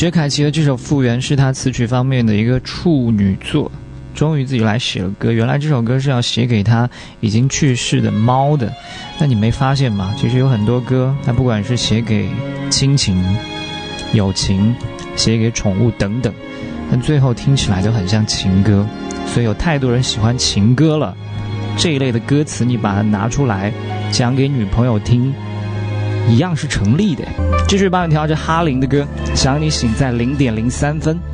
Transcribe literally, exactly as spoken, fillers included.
薛凯琪的这首《复原》是他词曲方面的一个处女作，终于自己来写了歌。原来这首歌是要写给他已经去世的猫的，那你没发现吗？其实有很多歌，它不管是写给亲情、友情，写给宠物等等，但最后听起来都很像情歌，所以有太多人喜欢情歌了。这一类的歌词你把它拿出来讲给女朋友听，一样是成立的。继续帮你调着哈林的歌，想你醒在零点零三分。